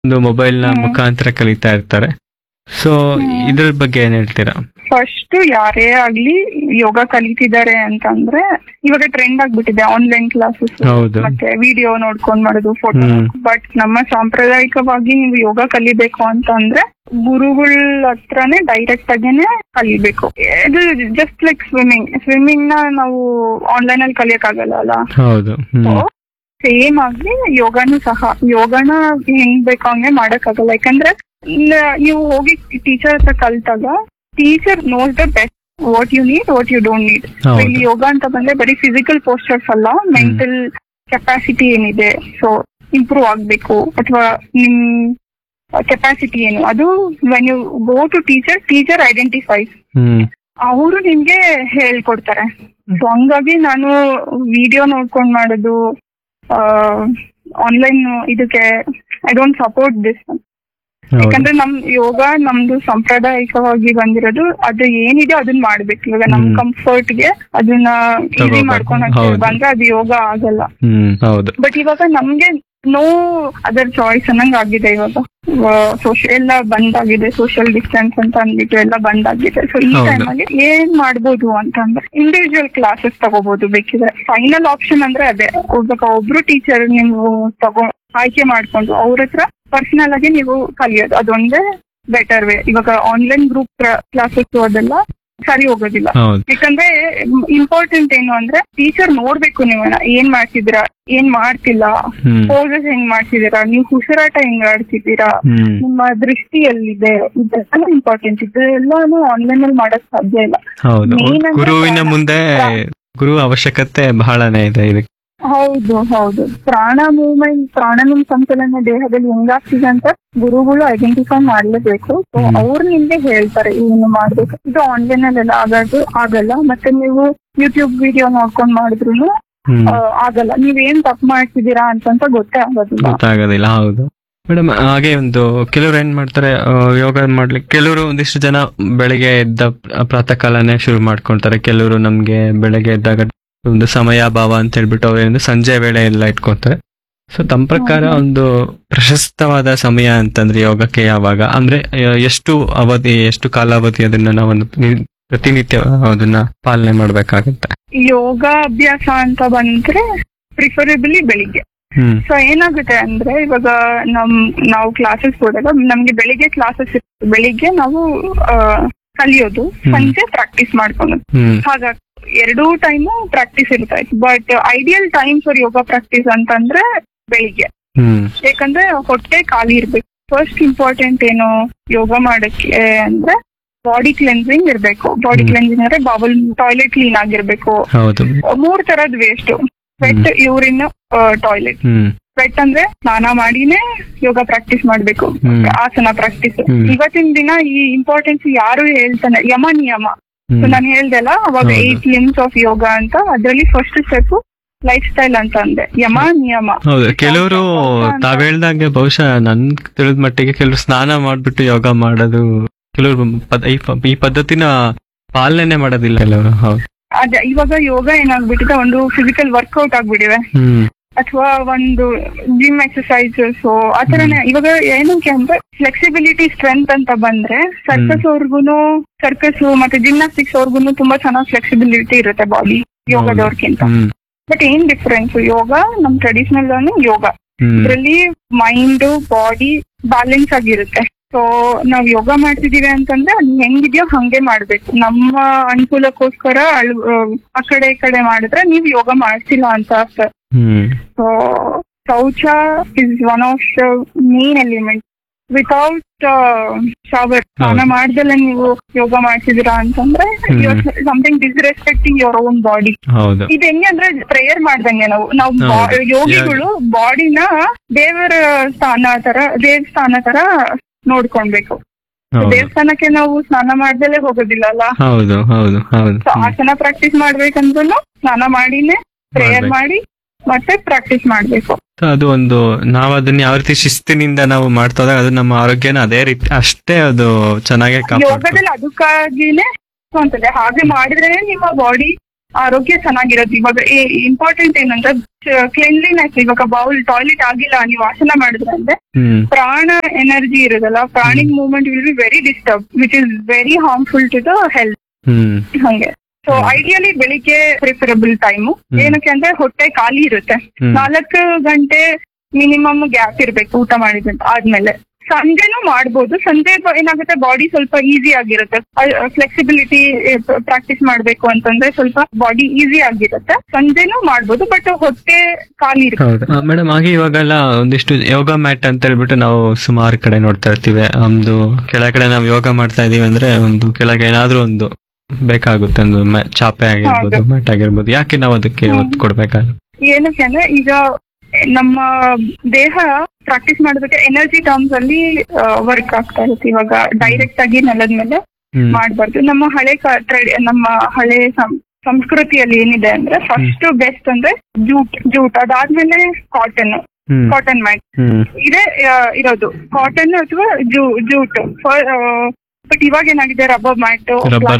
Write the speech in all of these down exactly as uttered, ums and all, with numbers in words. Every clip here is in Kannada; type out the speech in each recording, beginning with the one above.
ಒಂದು ಮೊಬೈಲ್ ನ ಮುಖಾಂತರ ಕಲಿತಾ ಇರ್ತಾರೆ. ಸೊ ಇದ್ರ ಬಗ್ಗೆ ಏನ್ ಹೇಳ್ತೀರಾ? ಫಸ್ಟ್ ಯಾರೇ ಆಗ್ಲಿ ಯೋಗ ಕಲಿತಿದ್ದಾರೆ ಅಂತಂದ್ರೆ ಇವಾಗ ಟ್ರೆಂಡ್ ಆಗ್ಬಿಟ್ಟಿದೆ ಆನ್ಲೈನ್ ಕ್ಲಾಸಸ್ ಮತ್ತೆ ವಿಡಿಯೋ ನೋಡ್ಕೊಂಡ್ ಮಾಡೋದು, ಫೋಟೋ. ಬಟ್ ನಮ್ಮ ಸಾಂಪ್ರದಾಯಿಕವಾಗಿ ನೀವು ಯೋಗ ಕಲಿಬೇಕು ಅಂತ ಅಂದ್ರೆ ಗುರುಗಳ ಹತ್ರನೇ ಡೈರೆಕ್ಟ್ ಆಗೇನೆ ಕಲಿಬೇಕು. ಇದು ಜಸ್ಟ್ ಲೈಕ್ ಸ್ವಿಮ್ಮಿಂಗ್ ಸ್ವಿಮ್ಮಿಂಗ್ ನ ನಾವು ಆನ್ಲೈನ್ ಅಲ್ಲಿ ಕಲಿಯಕ್ ಆಗಲ್ಲ ಅಲ್ಲ. ಸೇಮ್ ಆಗಿ ಯೋಗನು ಸಹ ಯೋಗನ ಹೆಂಗ್ ಬೇಕೋ ಹಂಗೆ ಮಾಡಕ್ ಆಗಲ್ಲ. ಯಾಕಂದ್ರೆ ನೀವು ಹೋಗಿ ಟೀಚರ್ ಹತ್ರ ಕಲ್ತಾಗ teacher nose the best what you need, what you don't need. ಇಲ್ಲಿ ಯೋಗ ಅಂತ ಬಂದ್ರೆ ಬರೀ ಫಿಸಿಕಲ್ ಪೋಸ್ಚರ್ಸ್ ಅಲ್ಲ, ಮೆಂಟಲ್ ಕೆಪಾಸಿಟಿ ಏನಿದೆ ಸೊ ಇಂಪ್ರೂವ್ ಆಗ್ಬೇಕು ಅಥವಾ ನಿಮ್ ಕೆಪಾಸಿಟಿ ಏನು ಅದು when you go to teacher teacher identifies, ಅವರು ನಿಮ್ಗೆ ಹೇಳ್ಕೊಡ್ತಾರೆ. ಸೊ ಹಂಗಾಗಿ ನಾನು ವಿಡಿಯೋ ನೋಡ್ಕೊಂಡ್ ಮಾಡೋದು ಆನ್ಲೈನ್ ಇದಕ್ಕೆ ಐ ಡೋಂಟ್ ಸಪೋರ್ಟ್ ದಿಸ್. ಯಾಕಂದ್ರೆ ನಮ್ ಯೋಗ ನಮ್ದು ಸಾಂಪ್ರದಾಯಿಕವಾಗಿ ಬಂದಿರೋದು ಅದು ಏನಿದೆ ಅದನ್ನ ಮಾಡ್ಬೇಕು. ಇವಾಗ ನಮ್ ಕಂಫರ್ಟ್ ಗೆ ಅದನ್ನ ಈಸಿ ಮಾಡ್ಕೊಂಡ್ ಬಂದ್ರೆ ಅದು ಯೋಗ ಆಗಲ್ಲ. ಬಟ್ ಇವಾಗ ನಮ್ಗೆ ನೋ ಅದರ್ ಚಾಯ್ಸ್ ಅನ್ನಂಗ್ ಆಗಿದೆ. ಇವಾಗ ಸೋಶಿಯಲ್ ಎಲ್ಲ ಬಂದ್ ಆಗಿದೆ, ಸೋಷಿಯಲ್ ಡಿಸ್ಟೆನ್ಸ್ ಅಂತ ಅಂದ್ಬಿಟ್ಟು ಎಲ್ಲ ಬಂದ್ ಆಗಿದೆ. ಸೊ ಈ ಟೈಮ್ ಅಲ್ಲಿ ಏನ್ ಮಾಡ್ಬೋದು ಅಂತಂದ್ರೆ ಇಂಡಿವಿಜುವಲ್ ಕ್ಲಾಸಸ್ ತಗೋಬಹುದು ಬೇಕಿದ್ರೆ. ಫೈನಲ್ ಆಪ್ಷನ್ ಅಂದ್ರೆ ಅದೇ, ಇವಾಗ ಒಬ್ರು ಟೀಚರ್ ನೀವು ತಗೋ ಆಯ್ಕೆ ಮಾಡ್ಕೊಂಡು ಅವ್ರ ಹತ್ರ ಪರ್ಸನಲ್ ಆಗಿ ನೀವು ಕಲಿಯೋದು, ಅದೊಂದೇ ಬೆಟರ್ ವೇ. ಇವಾಗ ಆನ್ಲೈನ್ ಗ್ರೂಪ್ ಕ್ಲಾಸಸ್ ಅದೆಲ್ಲ ಸರಿ ಹೋಗೋದಿಲ್ಲ. ಯಾಕಂದ್ರೆ ಇಂಪಾರ್ಟೆಂಟ್ ಏನು ಅಂದ್ರೆ ಟೀಚರ್ ನೋಡ್ಬೇಕು ನೀವನ್ನ ಏನ್ ಮಾಡ್ತಿದ್ದೀರಾ, ಏನ್ ಮಾಡ್ತಿಲ್ಲ, ಪೋಸಸ್ ಹೆಂಗ್ ಮಾಡ್ತಿದ್ದೀರಾ, ನೀವು ಉಸಿರಾಟ ಹೆಂಗ್ ಆಡ್ತಿದ್ದೀರಾ, ನಿಮ್ಮ ದೃಷ್ಟಿ ಎಲ್ಲಿದೆ, ಇದೆಲ್ಲ ಇಂಪಾರ್ಟೆಂಟ್. ಇದೆಲ್ಲಾನು ಆನ್ಲೈನ್ ಅಲ್ಲಿ ಮಾಡಕ್ ಸಾಧ್ಯ ಇಲ್ಲ. ಗುರುವಿನ ಮುಂದೆ ಗುರು ಅವಶ್ಯಕತೆ ಬಹಳನೇ ಇದೆ ಇದಕ್ಕೆ. ಹೌದು ಹೌದು ಪ್ರಾಣ ಮೂವ್ಮೆಂಟ್, ಪ್ರಾಣನ ಸಂಚಲನ ದೇಹದಲ್ಲಿ ಹೆಂಗಾಗ್ತಿದೆ ಅಂತ ಗುರುಗಳು ಐಡೆಂಟಿಫೈ ಮಾಡ್ಲೇಬೇಕು. ಸೊ ಅವ್ರು ನಿಮ್ಗೆ ಹೇಳ್ತಾರೆ ಏನು ಮಾಡ್ಬೇಕು. ಇದು ಆನ್ಲೈನ್ ಅಲ್ಲೆಲ್ಲ ಆಗೋದು ಆಗಲ್ಲ. ಮತ್ತೆ ನೀವು ಯೂಟ್ಯೂಬ್ ವಿಡಿಯೋ ನೋಡ್ಕೊಂಡ್ ಮಾಡಿದ್ರು ಆಗಲ್ಲ. ನೀವೇನ್ ತಪ್ಪು ಮಾಡ್ತಿದ್ದೀರಾ ಅಂತಂತ ಗೊತ್ತೇ ಆಗೋದಿಲ್ಲ ಗೊತ್ತಾಗೋದಿಲ್ಲ. ಹೌದು ಮೇಡಮ್, ಹಾಗೆ ಒಂದು ಕೆಲವ್ರು ಏನ್ ಮಾಡ್ತಾರೆ ಯೋಗ ಮಾಡ್ಲಿಕ್ಕೆ, ಕೆಲವರು ಒಂದಿಷ್ಟು ಜನ ಬೆಳಿಗ್ಗೆ ಎದ್ದ ಪ್ರಾತಃ ಕಾಲನೇ ಶುರು ಮಾಡ್ಕೊಂತಾರೆ. ಕೆಲವರು ನಮ್ಗೆ ಬೆಳಗ್ಗೆ ಎದ್ದಾಗ ಒಂದು ಸಮಯಾಭಾವ ಅಂತ ಹೇಳ್ಬಿಟ್ಟು ಅವ್ರೇನು ಸಂಜೆ ವೇಳೆ ಎಲ್ಲ ಇಟ್ಕೊತಾರೆ. ಸೊ ತಮ್ಮ ಪ್ರಕಾರ ಒಂದು ಪ್ರಶಸ್ತವಾದ ಸಮಯ ಅಂತಂದ್ರೆ ಯೋಗಕ್ಕೆ ಯಾವಾಗ, ಅಂದ್ರೆ ಎಷ್ಟು ಅವಧಿ, ಎಷ್ಟು ಕಾಲಾವಧಿ ಅದನ್ನ ನಾವೊಂದು ಪ್ರತಿನಿತ್ಯ ಅದನ್ನ ಪಾಲನೆ ಮಾಡ್ಬೇಕಾಗತ್ತೆ? ಯೋಗ ಅಭ್ಯಾಸ ಅಂತ ಬಂದ್ರೆ ಪ್ರಿಫರೇಬಲಿ ಬೆಳಿಗ್ಗೆ. ಸೊ ಏನಾಗುತ್ತೆ ಅಂದ್ರೆ ಇವಾಗ ನಮ್ ನಾವು ಕ್ಲಾಸಸ್ ಹೋದಾಗ ನಮ್ಗೆ ಬೆಳಿಗ್ಗೆ ಕ್ಲಾಸಸ್ ಇರುತ್ತೆ, ಬೆಳಿಗ್ಗೆ ನಾವು ಕಲಿಯೋದು, ಸಂಜೆ ಪ್ರಾಕ್ಟೀಸ್ ಮಾಡ್ಕೊಳೋದು. ಹಾಗಾಗಿ ಎರಡೂ ಟೈಮು ಪ್ರಾಕ್ಟೀಸ್ ಇರುತ್ತೆ. But ideal time for yoga practice ಅಂತಂದ್ರೆ ಬೆಳಿಗ್ಗೆ. ಯಾಕಂದ್ರೆ ಹೊಟ್ಟೆ ಖಾಲಿ ಇರ್ಬೇಕು. ಫಸ್ಟ್ ಇಂಪಾರ್ಟೆಂಟ್ ಏನು ಯೋಗ ಮಾಡಕ್ಕೆ ಅಂದ್ರೆ ಬಾಡಿ ಕ್ಲೆನ್ಸಿಂಗ್ ಇರ್ಬೇಕು. ಬಾಡಿ ಕ್ಲೆನ್ಸಿಂಗ್ ಅಂದ್ರೆ ಬಾವಲ್ ಟಾಯ್ಲೆಟ್ ಕ್ಲೀನ್ ಆಗಿರ್ಬೇಕು. ಮೂರ್ ತರದ್ waste, sweat, urine, toilet. Sweat ಅಂದ್ರೆ ಸ್ನಾನ ಮಾಡಿನೇ ಯೋಗ ಪ್ರಾಕ್ಟೀಸ್ ಮಾಡ್ಬೇಕು, ಆಸನ ಪ್ರಾಕ್ಟೀಸ್. ಇವತ್ತಿನ ದಿನ ಈ ಇಂಪಾರ್ಟೆನ್ಸ್ ಯಾರು ಹೇಳ್ತಾನೆ, ಯಮ ನಿಯಮ. ನಾನು ಹೇಳ್ದಲ್ಲ ಅವಾಗ ಏಟ್ ಲಿಮ್ಸ್ ಆಫ್ ಯೋಗ ಅಂತ, ಅದ್ರಲ್ಲಿ ಫಸ್ಟ್ ಸ್ಟೆಪ್ ಲೈಫ್ ಸ್ಟೈಲ್ ಅಂತ ಅಂದೆ, ಯಮ ನಿಯಮ. ಹೌದು, ಕೆಲವರು ತಾವ್ ಹೇಳ್ದಂಗೆ ಬಹುಶಃ ನನ್ ತಿಳಿದ ಮಟ್ಟಿಗೆ ಕೆಲವರು ಸ್ನಾನ ಮಾಡ್ಬಿಟ್ಟು ಯೋಗ ಮಾಡೋದು, ಕೆಲವರು ಈ ಪದ್ಧತಿನ ಪಾಲನೆ ಮಾಡೋದಿಲ್ಲ ಕೆಲವರು. ಹೌದು, ಅದೇ ಇವಾಗ ಯೋಗ ಏನಾಗ್ಬಿಟ್ಟಿದೆ, ಒಂದು ಫಿಸಿಕಲ್ ವರ್ಕ್ಔಟ್ ಆಗ್ಬಿಟ್ಟಿದೆ ಅಥವಾ ಒಂದು ಜಿಮ್ ಎಕ್ಸರ್ಸೈಸಸ್ ಆತರನೇ. ಇವಾಗ ಏನಕ್ಕೆ ಅಂದ್ರೆ ಫ್ಲೆಕ್ಸಿಬಿಲಿಟಿ, ಸ್ಟ್ರೆಂತ್ ಅಂತ ಬಂದ್ರೆ ಸರ್ಕಸ್ ಅವ್ರಿಗೂನು, ಸರ್ಕಸ್ ಮತ್ತೆ ಜಿಮ್ನಾಸ್ಟಿಕ್ಸ್ ಅವ್ರಿಗೂನು ತುಂಬಾ ಚೆನ್ನಾಗಿ ಫ್ಲೆಕ್ಸಿಬಿಲಿಟಿ ಇರುತ್ತೆ ಬಾಡಿ ಯೋಗದವ್ರಕ್ಕಿಂತ. ಬಟ್ ಏನ್ ಡಿಫ್ರೆನ್ಸ್, ಯೋಗ ನಮ್ ಟ್ರೆಡಿಷನಲ್ ಯೋಗ ಇದ್ರಲ್ಲಿ ಮೈಂಡ್ ಬಾಡಿ ಬ್ಯಾಲೆನ್ಸ್ ಆಗಿರುತ್ತೆ. ಸೊ ನಾವ್ ಯೋಗ ಮಾಡ್ತಿದೀವಿ ಅಂತಂದ್ರೆ ಅದ್ ಹೆಂಗಿದ್ಯೋ ಹಂಗೆ ಮಾಡ್ಬೇಕು. ನಮ್ಮ ಅನುಕೂಲಕ್ಕೋಸ್ಕರ ಅಳ್ ಆ ಕಡೆ ಈ ಕಡೆ ಮಾಡಿದ್ರೆ ನೀವ್ ಯೋಗ ಮಾಡ್ತಿಲ್ಲ ಅಂತ ಅರ್ಥ. ಸೊ ಶೌಚ is one of the main element. Without shower, ಸ್ನಾನ ಮಾಡ್ದಲ್ಲ ನೀವು ಯೋಗ ಮಾಡ್ತಿದ್ದೀರಾ ಅಂತಂದ್ರೆ something disrespecting your own body. ಇದು ಹೆಂಗೆ ಅಂದ್ರೆ ಪ್ರೇಯರ್ ಮಾಡ್ದಂಗೆ ನಾವು ನಾವು ಯೋಗಿಗಳು ಬಾಡಿನ ದೇವರ ಸ್ಥಾನ ತರ, ದೇವಸ್ಥಾನ ತರ ನೋಡ್ಕೊಳ್ಬೇಕು. ದೇವಸ್ಥಾನಕ್ಕೆ ನಾವು ಸ್ನಾನ ಮಾಡ್ದಲೇ ಹೋಗೋದಿಲ್ಲ ಅಲ್ಲ. ಹೌದು ಹೌದು ಹೌದು. ಆಸನ ಪ್ರಾಕ್ಟೀಸ್ ಮಾಡ್ಬೇಕಂದ್ರೂ ಸ್ನಾನ ಮಾಡಿನೇ ಪ್ರೇಯರ್ ಮಾಡಿ ಮತ್ತೆ ಪ್ರಾಕ್ಟೀಸ್ ಮಾಡ್ಬೇಕು. ಅದು ಒಂದು ನಾವು ಅದನ್ನ ಯಾವ ರೀತಿ ಶಿಸ್ತಿನಿಂದ ನಾವು ಮಾಡ್ತಾ ಹೋದಾಗ ಅದು ನಮ್ಮ ಆರೋಗ್ಯನ ಅದೇ ರೀತಿ ಅಷ್ಟೇ ಅದು ಚೆನ್ನಾಗಿ ಯೋಗದಲ್ಲಿ ಅದಕ್ಕಾಗಿನೇ ಅಂತದೆ. ಹಾಗೆ ಮಾಡಿದ್ರೆ ನಿಮ್ಮ ಬಾಡಿ ಆರೋಗ್ಯ ಚೆನ್ನಾಗಿರೋದು. ಇವಾಗ ಇಂಪಾರ್ಟೆಂಟ್ ಏನಂದ್ರೆ ಕ್ಲೀನ್ಲಿನೆಸ್. ಇವಾಗ ಬೌಲ್ ಟಾಯ್ಲೆಟ್ ಆಗಿಲ್ಲ ನೀವು ವಾಸನ ಮಾಡಿದ್ರೆ ಅಂದ್ರೆ ಪ್ರಾಣ ಎನರ್ಜಿ ಇರೋದಲ್ಲ, pranic movement will be very disturb which is very harmful to the health. ಹಂಗೆ ಸೊ ಐಡಿಯಲಿ ಬೆಳಿಗ್ಗೆ ಪ್ರಿಫರಬಲ್ ಟೈಮು. ಏನಕ್ಕೆ ಅಂದ್ರೆ ಹೊಟ್ಟೆ ಖಾಲಿ ಇರುತ್ತೆ, ನಾಲ್ಕು ಗಂಟೆ ಮಿನಿಮಮ್ ಗ್ಯಾಪ್ ಇರ್ಬೇಕು ಊಟ ಮಾಡಿದ ಆದ್ಮೇಲೆ. ಸಂಜೆನೂ ಮಾಡ್ಬೋದು, ಸಂಜೆ ಏನಾಗುತ್ತೆ ಬಾಡಿ ಸ್ವಲ್ಪ ಈಸಿ ಆಗಿರುತ್ತೆ. ಫ್ಲೆಕ್ಸಿಬಿಲಿಟಿ ಪ್ರಾಕ್ಟೀಸ್ ಮಾಡ್ಬೇಕು ಅಂತಂದ್ರೆ ಸ್ವಲ್ಪ ಬಾಡಿ ಈಸಿ ಆಗಿರುತ್ತೆ, ಸಂಜೆನೂ ಮಾಡ್ಬೋದು, ಬಟ್ ಹೊಟ್ಟೆ ಖಾಲಿ ಇರುತ್ತೆ. ಮೇಡಮ್ ಹಾಗೆ ಇವಾಗೆಲ್ಲ ಒಂದಿಷ್ಟು ಯೋಗ ಮ್ಯಾಟ್ ಅಂತ ಹೇಳ್ಬಿಟ್ಟು ನಾವು ಸುಮಾರು ಕಡೆ ನೋಡ್ತಾ ಇರ್ತೀವಿ. ಒಂದು ಕೆಳಗಡೆ ನಾವು ಯೋಗ ಮಾಡ್ತಾ ಇದೀವಿ ಅಂದ್ರೆ ಒಂದು ಕೆಳಗೆ ಏನಾದ್ರೂ ಒಂದು ಬೇಕಾಗುತ್ತೆ, ಒಂದು ಚಾಪೆ ಆಗಿರ್ಬೋದು, ಮ್ಯಾಟ್ ಆಗಿರ್ಬೋದು. ಯಾಕೆ ನಾವು ಅದಕ್ಕೆ ಒತ್ತು ಕೊಡ್ಬೇಕಾಗುತ್ತೆ? ಏನಕ್ಕೆ ಅಂದ್ರೆ ಈಗ ನಮ್ಮ ದೇಹ ಪ್ರಾಕ್ಟೀಸ್ ಮಾಡೋದಕ್ಕೆ ಎನರ್ಜಿ ಟರ್ಮ್ಸ್ ಅಲ್ಲಿ ವರ್ಕ್ ಆಗ್ತಾ ಇರುತ್ತೆ. ಇವಾಗ ಡೈರೆಕ್ಟ್ ಆಗಿ ನೆಲದ ಮೇಲೆ ಮಾಡ್ಬಾರ್ದು. ನಮ್ಮ ಹಳೆ ನಮ್ಮ ಹಳೆ ಸಂಸ್ಕೃತಿಯಲ್ಲಿ ಏನಿದೆ ಅಂದ್ರೆ ಫಸ್ಟ್ ಬೆಸ್ಟ್ ಅಂದ್ರೆ ಜೂಟ್ ಜೂಟ್ ಅದಾದ್ಮೇಲೆ ಕಾಟನ್ ಕಾಟನ್ ಮ್ಯಾಟ್ ಇದೇ ಇರೋದು, ಕಾಟನ್ ಅಥವಾ ಜೂ ಜೂಟ್. ಬಟ್ ಇವಾಗ ಏನಾಗಿದೆ ರಬ್ಬರ್ ಮ್ಯಾಟ್,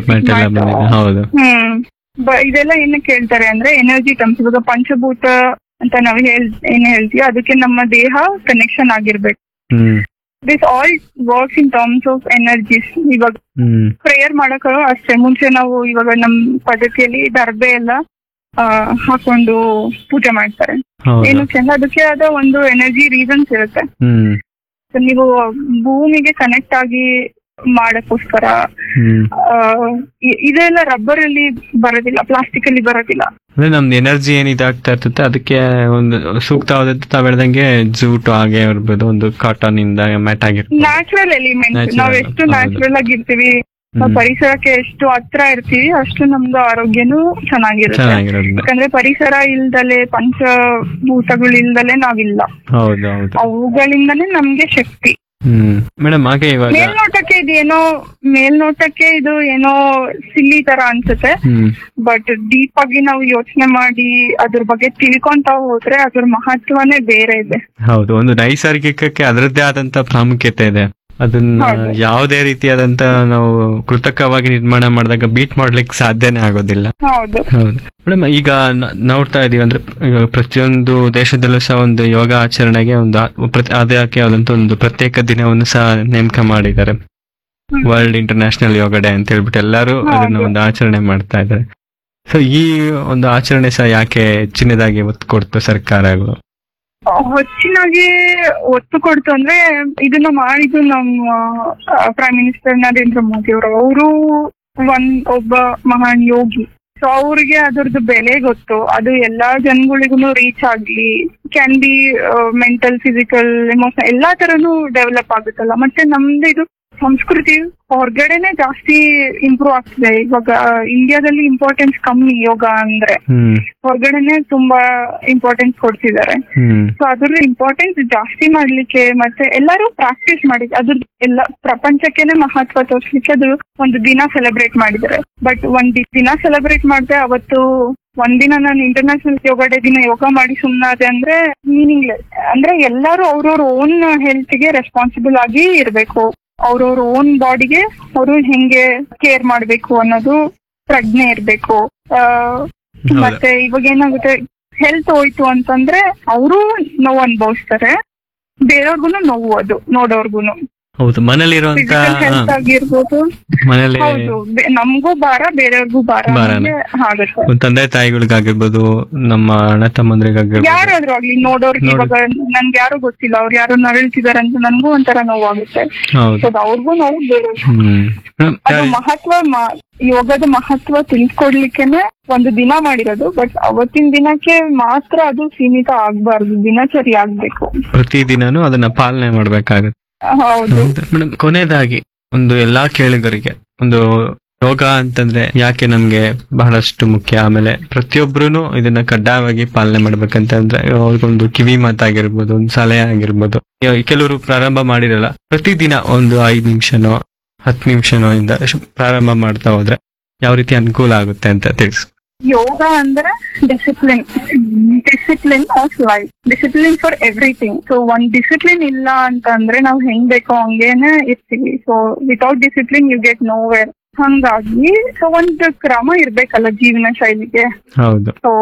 ಹ್ಮ್ ಇದೆಲ್ಲ ಏನ್ ಕೇಳ್ತಾರೆ ಅಂದ್ರೆ ಎನರ್ಜಿ ಟರ್ಮ್ಸ್. ಇವಾಗ ಪಂಚಭೂತ ಅಂತ ನಾವ್ ಹೇಳ್ ಏನ್ ಹೇಳ್ತೀವಿ ಅದಕ್ಕೆ ನಮ್ಮ ದೇಹ ಕನೆಕ್ಷನ್ ಆಗಿರ್ಬೇಕು. This all works in terms of energies. ಇವಾಗ ಪ್ರೇಯರ್ ಮಾಡಕ ಅಷ್ಟೇ ಮುಂಚೆ ನಾವು ಇವಾಗ ನಮ್ ಪದ್ಧತಿಯಲ್ಲಿ ದರ್ಬೆ ಎಲ್ಲ ಹಾಕೊಂಡು ಪೂಜೆ ಮಾಡ್ತಾರೆ. ಏನಕ್ಕೆ ಅಂದ್ರೆ ಅದಕ್ಕೆ ಆದ ಒಂದು ಎನರ್ಜಿ ರೀಸನ್ಸ್ ಇರುತ್ತೆ. ನೀವು ಭೂಮಿಗೆ ಕನೆಕ್ಟ್ ಆಗಿ ಮಾಡಕ್ಕೋಸ್ಕರ ಇದೆಲ್ಲ ರಬ್ಬರ್ ಅಲ್ಲಿ ಬರೋದಿಲ್ಲ, ಪ್ಲಾಸ್ಟಿಕ್ ಅಲ್ಲಿ ಬರೋದಿಲ್ಲ. ಅಂದ್ರೆ ನಮ್ದು ಎನರ್ಜಿ ಏನ್ ಇದಾಗ್ತಾ ಇರ್ತದೆ ಅದಕ್ಕೆ ಒಂದು ಸೂಕ್ತವಾದಂತ ತಾವ್ ಹೇಳ್ದಂಗೆ ಜೂಟ್ ಹಾಗೆ ಇರ್ಬೋದು, ಒಂದು ಕಾಟನ್ ಇಂದ ಮ್ಯಾಟ್ ಆಗಿರ್ಬೋದು. Natural element. ನಾವ್ ಎಷ್ಟು ನ್ಯಾಚುರಲ್ ಆಗಿರ್ತೀವಿ, ಪರಿಸರಕ್ಕೆ ಎಷ್ಟು ಹತ್ರ ಇರ್ತೀವಿ ಅಷ್ಟು ನಮ್ದು ಆರೋಗ್ಯನೂ ಚೆನ್ನಾಗಿರುತ್ತೆ. ಯಾಕಂದ್ರೆ ಪರಿಸರ ಇಲ್ದಲೆ ಪಂಚಭೂತಗಳು ಇಲ್ದಲೆ ನಾವಿಲ್ಲ, ಅವುಗಳಿಂದನೇ ನಮ್ಗೆ ಶಕ್ತಿ. ಹ್ಮ್ ಮೇಡಮ್ ಹಾಗೆ ಇವಾಗ ಮೇಲ್ನೋಟಕ್ಕೆ ಇದೇನೋ ಮೇಲ್ನೋಟಕ್ಕೆ ಇದು ಏನೋ ಸಿಲ್ಲಿ ತರ ಅನ್ಸುತ್ತೆ, ಬಟ್ ಡೀಪ್ ಆಗಿ ನಾವು ಯೋಚನೆ ಮಾಡಿ ಅದ್ರ ಬಗ್ಗೆ ತಿಳ್ಕೊಂತ ಹೋದ್ರೆ ಅದ್ರ ಮಹತ್ವನೇ ಬೇರೆ ಇದೆ. ಹೌದು, ಒಂದು ನೈಸರ್ಗಿಕಕ್ಕೆ ಅದರದ್ದೇ ಆದಂತ ಪ್ರಾಮುಖ್ಯತೆ ಇದೆ. ಅದನ್ನ ಯಾವುದೇ ರೀತಿಯಾದಂತ ನಾವು ಕೃತಕವಾಗಿ ನಿರ್ಮಾಣ ಮಾಡಿದಾಗ ಬೀಟ್ ಮಾಡ್ಲಿಕ್ಕೆ ಸಾಧ್ಯನೇ ಆಗೋದಿಲ್ಲ. ಹೌದು ಮೇಡಮ್, ಈಗ ನೋಡ್ತಾ ಇದೀವಿ ಅಂದ್ರೆ ಪ್ರತಿಯೊಂದು ದೇಶದಲ್ಲೂ ಸಹ ಒಂದು ಯೋಗ ಆಚರಣೆಗೆ ಒಂದು ಅದಕ್ಕೆ ಆದಂತ ಒಂದು ಪ್ರತ್ಯೇಕ ದಿನವನ್ನು ಸಹ ನೇಮಕ ಮಾಡಿದ್ದಾರೆ. ವರ್ಲ್ಡ್ ಇಂಟರ್ನ್ಯಾಷನಲ್ ಯೋಗ ಡೇ ಅಂತ ಹೇಳ್ಬಿಟ್ಟು ಎಲ್ಲರೂ ಅದನ್ನ ಒಂದು ಆಚರಣೆ ಮಾಡ್ತಾ ಇದ್ದಾರೆ. ಸೊ ಈ ಒಂದು ಆಚರಣೆ ಸಹ ಯಾಕೆ ಹೆಚ್ಚಿನದಾಗಿ ಒತ್ತು ಕೊಡ್ತು ಸರ್ಕಾರಗಳು? ಹೆಚ್ಚಿನಾಗಿ ಒತ್ತು ಕೊಡ್ತು ಅಂದ್ರೆ ಇದನ್ನ ಮಾಡಿದ್ದು ನಮ್ಮ ಪ್ರೈಮ್ ಮಿನಿಸ್ಟರ್ ನರೇಂದ್ರ ಮೋದಿ ಅವರು. ಅವರು ಒಂದ್ ಒಬ್ಬ ಮಹಾನ್ ಯೋಗಿ. ಸೊ ಅವ್ರಿಗೆ ಅದ್ರದ್ದು ಬೆಲೆ ಗೊತ್ತು. ಅದು ಎಲ್ಲಾ ಜನಗಳಿಗೂ ರೀಚ್ ಆಗ್ಲಿ, can be mental, physical, emotional ಎಲ್ಲಾ ತರನು ಡೆವಲಪ್ ಆಗುತ್ತಲ್ಲ. ಮತ್ತೆ ನಮ್ದು ಇದು ಸಂಸ್ಕೃತಿ ಹೊರಗಡೆನೆ ಜಾಸ್ತಿ ಇಂಪ್ರೂವ್ ಆಗ್ತಿದೆ. ಇವಾಗ ಇಂಡಿಯಾದಲ್ಲಿ ಇಂಪಾರ್ಟೆನ್ಸ್ ಕಮ್ಮಿ ಯೋಗ ಅಂದ್ರೆ, ಹೊರಗಡೆನೆ ತುಂಬಾ ಇಂಪಾರ್ಟೆನ್ಸ್ ಕೊಡ್ತಿದ್ದಾರೆ. ಸೊ ಅದ್ರ ಇಂಪಾರ್ಟೆನ್ಸ್ ಜಾಸ್ತಿ ಮಾಡ್ಲಿಕ್ಕೆ ಮತ್ತೆ ಎಲ್ಲರೂ ಪ್ರಾಕ್ಟೀಸ್ ಮಾಡಿ ಅದ್ರ ಎಲ್ಲ ಪ್ರಪಂಚಕ್ಕೆನೆ ಮಹತ್ವ ತೋರಿಸ್ಲಿಕ್ಕೆ ಅದು ಒಂದು ದಿನ ಸೆಲೆಬ್ರೇಟ್ ಮಾಡಿದ್ದಾರೆ. ಬಟ್ ಒಂದ್ ದಿನ ಸೆಲೆಬ್ರೇಟ್ ಮಾಡಿದೆ ಅವತ್ತು ಒಂದಿನ ನಾನು ಇಂಟರ್ನ್ಯಾಷನಲ್ ಯೋಗ ಡೇ ದಿನ ಯೋಗ ಮಾಡಿ ಸುಮ್ಮನಾದೆ ಅಂದ್ರೆ ಮೀನಿಂಗ್ಲೆಸ್. ಅಂದ್ರೆ ಎಲ್ಲರೂ ಅವ್ರವ್ರ ಓನ್ ಹೆಲ್ತ್ ಗೆ ರೆಸ್ಪಾನ್ಸಿಬಲ್ ಆಗಿ ಇರ್ಬೇಕು, ಅವ್ರವ್ರ ಓನ್ ಬಾಡಿಗೆ ಅವರು ಹೆಂಗೆ ಕೇರ್ ಮಾಡ್ಬೇಕು ಅನ್ನೋದು ಪ್ರಜ್ಞೆ ಇರ್ಬೇಕು. ಮತ್ತೆ ಇವಾಗ ಏನಾಗುತ್ತೆ, ಹೆಲ್ತ್ ಹೋಯ್ತು ಅಂತಂದ್ರೆ ಅವರು ನೋವು ಅನುಭವಿಸ್ತಾರೆ, ಬೇರೆಯವ್ರಿಗೂ ನೋವು ಅದು ನೋಡೋರ್ಗುನು. ಹೌದು, ಮನೇಲಿ ಹೆಲ್ತ್ ಆಗಿರ್ಬೋದು, ಹೌದು ನಮಗೂ ಭಾರ ಬೇರೆಯವ್ರಿಗೂ ಭಾರ ಆಗುತ್ತೆ. ತಂದೆ ತಾಯಿಗಳಿಗಾಗಿರ್ಬೋದು, ನಮ್ಮ ಅಣ್ಣ ತಮ್ಮಂದ್ರಿಗಾಗಿರ್ಬೋದು, ಯಾರಾದ್ರೂ ಆಗ್ಲಿ ನೋಡೋರ್ಗೆ. ಇವಾಗ ನನ್ಗೆ ಯಾರು ಗೊತ್ತಿಲ್ಲ, ಅವ್ರು ಯಾರು ನರಳ್ತಿದಾರೆ ಅಂತ ನನ್ಗೂ ಒಂಥರ ನೋವಾಗುತ್ತೆ. ಅವ್ರಿಗೂ ನೋವು ಬೇರೆ. ಅದು ಮಹತ್ವ, ಯೋಗದ ಮಹತ್ವ ತಿಳ್ಕೊಡ್ಲಿಕ್ಕೆನೆ ಒಂದು ದಿನ ಮಾಡಿರೋದು. ಬಟ್ ಅವತ್ತಿನ ದಿನಕ್ಕೆ ಮಾತ್ರ ಅದು ಸೀಮಿತ ಆಗ್ಬಾರ್ದು, ದಿನಚರಿ ಆಗ್ಬೇಕು. ಪ್ರತಿ ದಿನಾನು ಅದನ್ನ ಪಾಲನೆ ಮಾಡ್ಬೇಕಾಗುತ್ತೆ. ಹೌದು ಮೇಡಮ್, ಕೊನೆಯದಾಗಿ ಒಂದು ಎಲ್ಲಾ ಕೇಳುಗರಿಗೆ ಒಂದು ಯೋಗ ಅಂತಂದ್ರೆ ಯಾಕೆ ನಮ್ಗೆ ಬಹಳಷ್ಟು ಮುಖ್ಯ, ಆಮೇಲೆ ಪ್ರತಿಯೊಬ್ರು ಇದನ್ನ ಕಡ್ಡಾಯವಾಗಿ ಪಾಲನೆ ಮಾಡ್ಬೇಕಂತಂದ್ರೆ ಅವ್ರಿಗೊಂದು ಕಿವಿ ಮಾತಾಗಿರ್ಬೋದು, ಒಂದು ಸಲಹೆ ಆಗಿರ್ಬೋದು. ಕೆಲವರು ಪ್ರಾರಂಭ ಮಾಡಿರಲ್ಲ, ಪ್ರತಿದಿನ ಒಂದು ಐದ್ ನಿಮಿಷನೋ ಹತ್ತು ನಿಮಿಷನೋ ಇಂದ ಪ್ರಾರಂಭ ಮಾಡ್ತಾ ಹೋದ್ರೆ ಯಾವ ರೀತಿ ಅನುಕೂಲ ಆಗುತ್ತೆ ಅಂತ ತಿಳಿಸಿ. ಯೋಗ ಅಂದ್ರೆ discipline, discipline of life, discipline for everything. So ಒಂದ್ ಡಿಸಿಪ್ಲಿನ್ ಇಲ್ಲ ಅಂತ ಅಂದ್ರೆ ನಾವು ಹೆಂಗ್ ಬೇಕೋ ಹಂಗೇನೆ ಇರ್ತೀವಿ. So without discipline you get no wear. ಹಂಗಾಗಿ ಸೊ ಒಂದು ಕ್ರಮ ಇರ್ಬೇಕಲ್ಲ ಜೀವನ ಶೈಲಿಗೆ. ಹೌದು. ಸೊ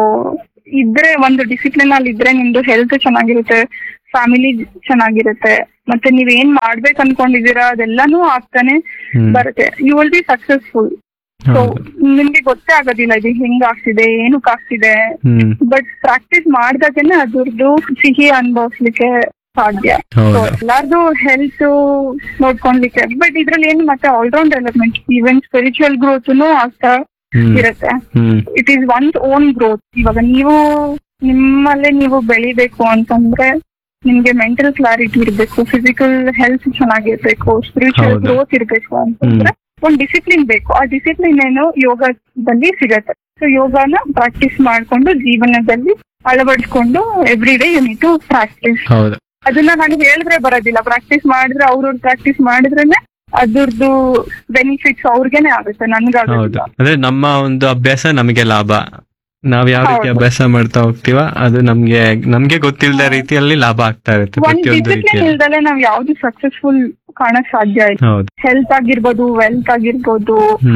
ಇದ್ರೆ ಒಂದು ಡಿಸಿಪ್ಲಿನ್ ಅಲ್ಲಿ ಇದ್ರೆ ನಿಮ್ದು ಹೆಲ್ತ್ ಚೆನ್ನಾಗಿರುತ್ತೆ, ಫ್ಯಾಮಿಲಿ ಚೆನ್ನಾಗಿರುತ್ತೆ, ಮತ್ತೆ ನೀವ್ ಏನ್ ಮಾಡ್ಬೇಕು ಅನ್ಕೊಂಡಿದೀರಾ ಅದೆಲ್ಲಾನು ಆಗ್ತಾನೆ ಬರುತ್ತೆ. You will be successful. So ನಿಮ್ಗೆ ಗೊತ್ತೇ ಆಗೋದಿಲ್ಲ ಇದು ಹೆಂಗ್ ಆಗ್ತಿದೆ ಏನಕ್ ಆಗ್ತಿದೆ, ಬಟ್ ಪ್ರಾಕ್ಟೀಸ್ ಮಾಡ್ದಾಗೇನೆ ಅದ್ರದ್ದು ಸಿಹಿ ಅನುಭವಿಸ್ಲಿಕ್ಕೆ ಸಾಧ್ಯ. ಸೊ ಎಲ್ಲಾರ್ದು ಹೆಲ್ತ್ ನೋಡ್ಕೊಂಡ್ಲಿಕ್ಕೆ, ಬಟ್ ಇದ್ರಲ್ಲಿ ಏನು ಮತ್ತೆ ಆಲ್ರೌಂಡ್ ಡೆವಲಪ್ಮೆಂಟ್, ಈವನ್ ಸ್ಪಿರಿಚುವಲ್ ಗ್ರೋತ್ನು ಆಗ್ತಾ ಇರುತ್ತೆ. It is one's own growth. ಇವಾಗ ನೀವು ನಿಮ್ಮಲ್ಲೇ ನೀವು ಬೆಳಿಬೇಕು ಅಂತಂದ್ರೆ ನಿಮ್ಗೆ ಮೆಂಟಲ್ ಕ್ಲಾರಿಟಿ ಇರ್ಬೇಕು, ಫಿಸಿಕಲ್ ಹೆಲ್ತ್ ಚೆನ್ನಾಗಿರ್ಬೇಕು, ಸ್ಪಿರಿಚುವಲ್ ಗ್ರೋತ್ ಇರ್ಬೇಕು ಅಂತಂದ್ರೆ ಒಂದ್ ಡಿಸಿಪ್ಲಿನ್ ಬೇಕು. ಆ ಡಿಸಿಪ್ಲಿನ್ ಏನು ಯೋಗದಲ್ಲಿ ಸಿಗತ್ತೆ. ಸೊ ಯೋಗನ ಪ್ರಾಕ್ಟೀಸ್ ಮಾಡ್ಕೊಂಡು ಜೀವನದಲ್ಲಿ ಅಳವಡಿಸ್ಕೊಂಡು every day you need to practice. ಅದನ್ನ ನನಗೆ ಹೇಳಿದ್ರೆ ಬರೋದಿಲ್ಲ, ಪ್ರಾಕ್ಟೀಸ್ ಮಾಡಿದ್ರೆ ಅವ್ರವ್ರು ಪ್ರಾಕ್ಟೀಸ್ ಮಾಡಿದ್ರೇನೆ ಅದ್ರದ್ದು ಬೆನಿಫಿಟ್ಸ್ ಅವ್ರಿಗೇನೆ ಆಗುತ್ತೆ, ನನ್ಗಾಗೋದಿಲ್ಲ. ಅಂದ್ರೆ ನಮ್ಮ ಒಂದು ಅಭ್ಯಾಸ ನಮಗೆ ಲಾಭ, ನಾವ್ ಯಾವ ರೀತಿ ಅಭ್ಯಾಸ ಮಾಡ್ತಾ ಹೋಗ್ತೀವ ಅದು ನಮ್ಗೆ ನಮ್ಗೆ ಗೊತ್ತಿಲ್ಲದ ರೀತಿಯಲ್ಲಿ ಲಾಭ ಆಗ್ತಾ ಇರುತ್ತೆ. ಒಂದ್ ಡಿಸಿಪ್ಲಿನ್ ಇಲ್ದಲೆ ನಾವ್ ಯಾವ್ದು ಸಕ್ಸಸ್ಫುಲ್ ಕಾಣಕ್ ಸಾಧ್ಯ ಇಲ್ಲ. ಹೆಲ್ತ್ ಆಗಿರ್ಬೋದು, ವೆಲ್ತ್ ಆಗಿರ್ಬೋದು,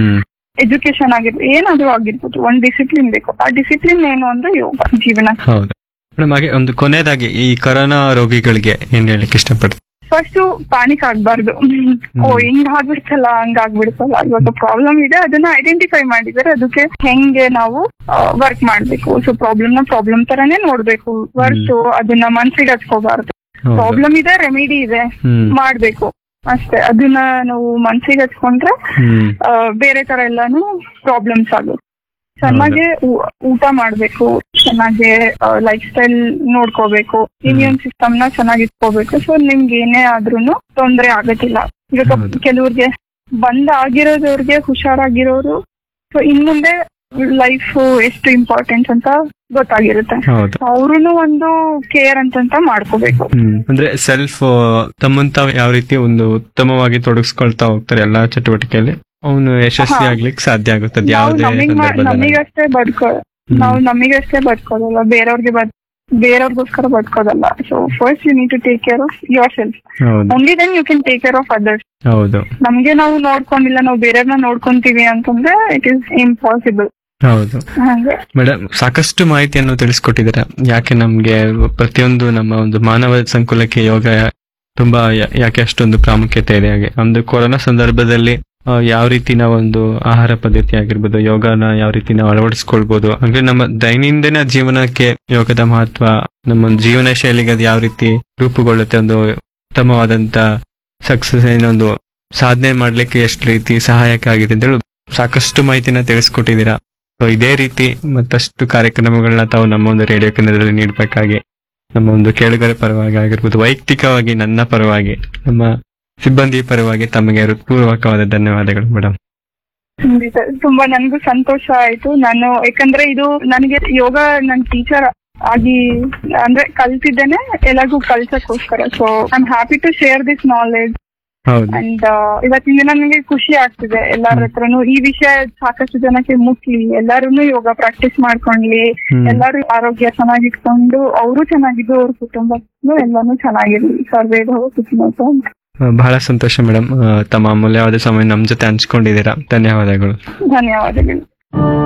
ಎಜುಕೇಶನ್ ಆಗಿರ್ಬೋದು, ಏನಾದ್ರೂ ಆಗಿರ್ಬೋದು, ಒಂದ್ ಡಿಸಿಪ್ಲಿನ್ ಬೇಕು. ಆ ಡಿಸಿಪ್ಲಿನ್ ಏನು ಅಂದ್ರೆ ಯೋಗ ಜೀವನ. ಹೌದು ಮೇಡಮ್. ಹಾಗೆ ಒಂದು ಕೊನೆಯದಾಗಿ ಈ ಕೊರೋನಾ ರೋಗಿಗಳಿಗೆ ಏನ್ ಹೇಳಕ್ ಇಷ್ಟಪಡ್ತೀನಿ? ಫಸ್ಟ್ ಪಾನಿಕ್ ಆಗ್ಬಾರ್ದು. ಓ ಹಿಂಗ್ ಆಗ್ಬಿಡ್ತಲ್ಲ ಹಂಗ ಆಗ್ಬಿಡ್ತಲ್ಲ, ಇವಾಗ ಪ್ರಾಬ್ಲಮ್ ಇದೆ, ಅದನ್ನ ಐಡೆಂಟಿಫೈ ಮಾಡಿದರೆ ಅದಕ್ಕೆ ಹೆಂಗೆ ನಾವು ವರ್ಕ್ ಮಾಡ್ಬೇಕು. ಸೊ ಪ್ರಾಬ್ಲಮ್ ನ ಪ್ರಾಬ್ಲಮ್ ತರಾನೇ ನೋಡ್ಬೇಕು ಹೊರ್ತು ಅದನ್ನ ಮನ್ಸಿಗೆ ಹಚ್ಕೋಬಾರ್ದು. ಪ್ರಾಬ್ಲಮ್ ಇದೆ, ರೆಮಿಡಿ ಇದೆ, ಮಾಡ್ಬೇಕು ಅಷ್ಟೇ. ಅದನ್ನ ನಾವು ಮನ್ಸಿಗೆ ಹಚ್ಕೊಂಡ್ರೆ ಬೇರೆ ತರ ಎಲ್ಲಾನು ಪ್ರಾಬ್ಲಮ್ಸ್ ಆಗುತ್ತೆ. ಚೆನ್ನಾಗಿ ಊಟ ಮಾಡ್ಬೇಕು, ಚೆನ್ನಾಗಿ ಲೈಫ್ ಸ್ಟೈಲ್ ನೋಡ್ಕೋಬೇಕು, ಇಮ್ಯೂನ್ ಸಿಸ್ಟಮ್ ನ ಚೆನ್ನಾಗಿ ಇಟ್ಕೋಬೇಕು. ಸೊ ನಿಮ್ಗೆ ಏನೇ ಆದ್ರೂನು ತೊಂದ್ರೆ ಆಗತ್ತಿಲ್ಲ. ಇವಾಗ ಕೆಲವ್ರಿಗೆ ಬಂದ್ ಆಗಿರೋದವ್ರಿಗೆ ಹುಷಾರಾಗಿರೋರು ಸೊ ಇನ್ ಮುಂದೆ ಲೈಫ್ ಎಷ್ಟು ಇಂಪಾರ್ಟೆಂಟ್ ಅಂತ ಗೊತ್ತಾಗಿರುತ್ತೆ. ಅವ್ರುನು ಒಂದು ಕೇರ್ ಅಂತಂತ ಮಾಡ್ಕೋಬೇಕು. ಅಂದ್ರೆ ಸೆಲ್ಫ್ ತಮ್ಮಂತ ಯಾವ ರೀತಿ ಒಂದು ಉತ್ತಮವಾಗಿ ತೊಡಗಿಸ್ಕೊಳ್ತಾ ಹೋಗ್ತಾರೆ ಎಲ್ಲಾ ಚಟುವಟಿಕೆಯಲ್ಲಿ, ಅವನು ಯಶಸ್ವಿ ಆಗ್ಲಿಕ್ಕೆ ಸಾಧ್ಯ ಆಗುತ್ತದೆ. ನಮಗಷ್ಟೇ ಬದುಕೋ ನಾವು ನಮಗಷ್ಟೇ ಬದುಕೋದಲ್ಲ, ಬೇರೆಯವ್ರಿಗೆ ಬದ್ ಬೇರೆಯವ್ರಿಗೋಸ್ಕರ ಬದುಕೋದಲ್ಲ. So first you need to take care of your self, only then you can take care of others. ಹೌದು. ನಮ್ಗೆ ನಾವು ನೋಡ್ಕೊಂಡಿಲ್ಲ, ನಾವು ಬೇರೆಯವ್ರನ್ನ ನೋಡ್ಕೊಂತೀವಿ ಅಂತಂದ್ರೆ ಇಟ್ ಈಸ್ ಇಂಪಾಸಿಬಲ್. ಹೌದು ಮೇಡಮ್, ಸಾಕಷ್ಟು ಮಾಹಿತಿಯನ್ನು ತಿಳಿಸ್ಕೊಟ್ಟಿದ್ದೀರಾ. ಯಾಕೆ ನಮ್ಗೆ ಪ್ರತಿಯೊಂದು ನಮ್ಮ ಒಂದು ಮಾನವ ಸಂಕುಲಕ್ಕೆ ಯೋಗ ತುಂಬಾ ಯಾಕೆ ಅಷ್ಟೊಂದು ಪ್ರಾಮುಖ್ಯತೆ ಇದೆ, ಹಾಗೆ ಒಂದು ಕೊರೋನಾ ಸಂದರ್ಭದಲ್ಲಿ ಯಾವ ರೀತಿ ನಾವೊಂದು ಆಹಾರ ಪದ್ಧತಿ ಆಗಿರ್ಬೋದು, ಯೋಗನ ಯಾವ ರೀತಿ ನಾವು ಅಳವಡಿಸ್ಕೊಳ್ಬಹುದು, ಅಂದ್ರೆ ನಮ್ಮ ದೈನಂದಿನ ಜೀವನಕ್ಕೆ ಯೋಗದ ಮಹತ್ವ, ನಮ್ಮ ಜೀವನ ಶೈಲಿಗೆ ಅದು ಯಾವ ರೀತಿ ರೂಪುಗೊಳ್ಳುತ್ತೆ, ಒಂದು ಉತ್ತಮವಾದಂತ ಸಕ್ಸಸ್ ಏನೊಂದು ಸಾಧನೆ ಮಾಡ್ಲಿಕ್ಕೆ ಎಷ್ಟು ರೀತಿ ಸಹಾಯಕ ಆಗಿದೆ ಅಂತ ಹೇಳಿ ಸಾಕಷ್ಟು ಮಾಹಿತಿನ ತಿಳಿಸ್ಕೊಟ್ಟಿದ್ದೀರಾ. ಸೊ ಇದೇ ರೀತಿ ಮತ್ತಷ್ಟು ಕಾರ್ಯಕ್ರಮಗಳನ್ನ ತಾವು ನಮ್ಮ ಒಂದು ರೇಡಿಯೋ ಕೇಂದ್ರದಲ್ಲಿ ನೀಡಬೇಕಾಗಿ ನಮ್ಮ ಒಂದು ಕೇಳುಗರ ಪರವಾಗಿ ಆಗಿರ್ಬೋದು, ವೈಯಕ್ತಿಕವಾಗಿ ನನ್ನ ಪರವಾಗಿ, ನಮ್ಮ ಸಿಬ್ಬಂದಿ ಪರವಾಗಿ ತಮಗೆ ಹೃತ್ಪೂರ್ವಕವಾದ ಧನ್ಯವಾದಗಳು ಮೇಡಮ್. ತುಂಬಾ ನನ್ಗೂ ಸಂತೋಷ ಆಯ್ತು. ನಾನು ಯಾಕಂದ್ರೆ ಇದು ನನಗೆ ಯೋಗ ನನ್ ಟೀಚರ್ ಆಗಿ ಅಂದ್ರೆ ಕಲ್ತಿದ್ದೇನೆ ಎಲ್ಲರಿಗೂ ಕಲ್ಸಕ್ಕೋಸ್ಕರ. So I am happy to share this knowledge. And ಇವತ್ತಿನ ದಿನ ನನಗೆ ಖುಷಿ ಆಗ್ತಿದೆ ಎಲ್ಲಾರ ಹತ್ರನು ಈ ವಿಷಯ ಸಾಕಷ್ಟು ಜನಕ್ಕೆ ಮುಟ್ಲಿ, ಎಲ್ಲಾರು ಯೋಗ ಪ್ರಾಕ್ಟೀಸ್ ಮಾಡ್ಕೊಂಡ್ಲಿ, ಎಲ್ಲಾರು ಆರೋಗ್ಯ ಚೆನ್ನಾಗಿಟ್ಕೊಂಡು ಅವರು ಚೆನ್ನಾಗಿದ್ದು ಅವ್ರ ಕುಟುಂಬಕ್ಕೂ ಎಲ್ಲಾನು ಚೆನ್ನಾಗಿರ್ಲಿ. ಸರ್ವೇ ಭವ ಸುಖಿನೋತ ಅಂತ. ಬಹಳ ಸಂತೋಷ ಮೇಡಮ್, ತಮ್ಮ ಅಮೂಲ್ಯವಾದ ಸಮಯ ನಮ್ ಜೊತೆ ಹಂಚ್ಕೊಂಡಿದ್ದೀರಾ. ಧನ್ಯವಾದಗಳು. ಧನ್ಯವಾದಗಳು.